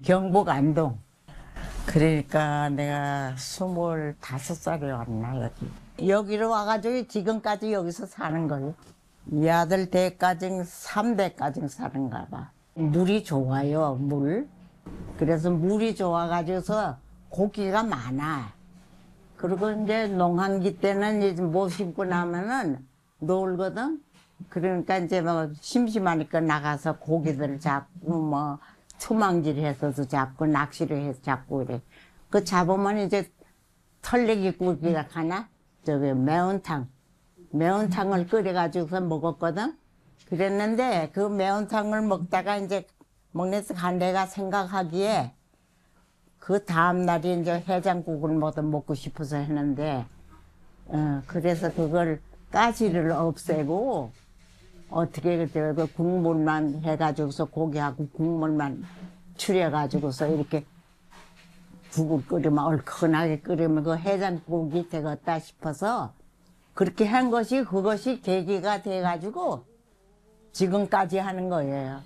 경북 안동. 그러니까 내가 25살에 왔나 여기. 여기로 와가지고 지금까지 여기서 사는 거예요. 이 아들 대까지 3대까지 사는가 봐. 물이 좋아요, 물. 그래서 물이 좋아가지고서 고기가 많아. 그리고 이제 농한기 때는 이제 못 심고 나면은 놀거든. 그러니까 이제 뭐 심심하니까 나가서 고기들 잡고 뭐 투망질 해서도 잡고 낚시를 해서 잡고 그래. 그 잡으면 이제 털레기 굽기가 하나 저기 매운탕을 끓여가지고서 먹었거든. 그랬는데 그 매운탕을 먹다가 이제 먹면서 내가 생각하기에 그 다음날이 이제 해장국을 먹고 싶어서 했는데 그래서 그걸 가시를 없애고 어떻게 그 국물만 해가지고서 고기하고 국물만 추려가지고서 이렇게 국을 끓이면 얼큰하게 끓이면 그 해장국이 되겠다 싶어서 그렇게 한 것이 그것이 계기가 돼가지고 지금까지 하는 거예요.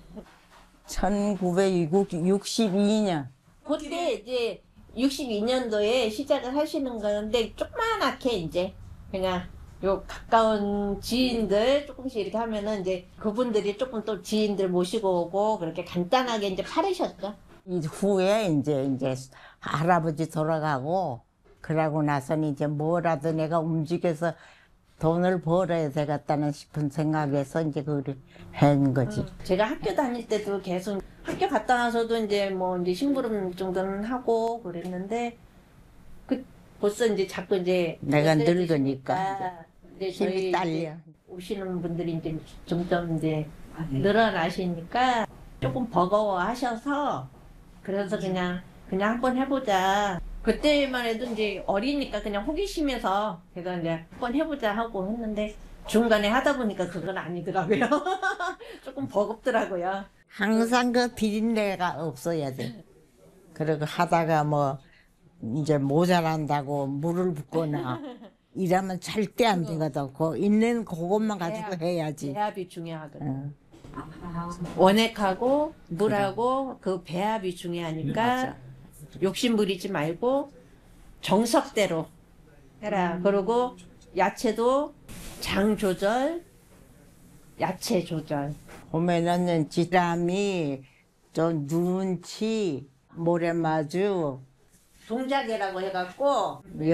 1962년. 그때 이제 62년도에 시작을 하시는 건데 조그맣게 이제 그냥 요 가까운 지인들 조금씩 이렇게 하면은 이제 그분들이 조금 또 지인들 모시고 오고 그렇게 간단하게 이제 팔으셨죠. 이후에 이제 할아버지 돌아가고 그러고 나서는 이제 뭐라도 내가 움직여서 돈을 벌어야 되겠다는 싶은 생각에서 이제 그걸 한 거지. 제가 학교 다닐 때도 계속 학교 갔다 와서도 이제 뭐 이제 심부름 정도는 하고 그랬는데 그 벌써 이제 자꾸 이제 내가 연세가 늙으니까 이제 힘이 저희 딸려. 이제 오시는 분들이 이제 점점 이제 늘어나시니까 조금 버거워하셔서 그래서 그냥 한번 해보자. 그때만 해도 이제 어리니까 그냥 호기심에서 제가 이제 한번 해보자 하고 했는데 중간에 하다 보니까 그건 아니더라고요. 조금 버겁더라고요. 항상 그 비린내가 없어야 돼. 그리고 하다가 뭐 이제 모자란다고 물을 붓거나 이러면 절대 안 되거든. 그 있는 그것만 가지고 해야지. 배합이 중요하거든요. 응. 원액하고 물하고 그 배합이 중요하니까 맞아. 욕심 부리지 말고 정석대로 해라. 그리고 야채도 장 조절, 야채 조절. 봄에는 지람이 좀 눈치 모래마주 동작이라고 해갖고